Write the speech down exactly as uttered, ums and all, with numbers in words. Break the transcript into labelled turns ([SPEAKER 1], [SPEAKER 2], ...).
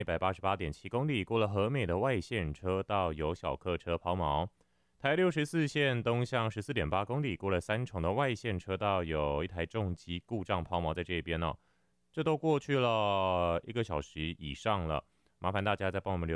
[SPEAKER 1] 一百八十八点七公里，过了和美的外线车道有小客车抛锚。台六十四线东向十四点八公里，过了三重的外线车道有一台重机故障抛锚在这边哦。这都过去了一个小时以上了，麻烦大家再帮我们留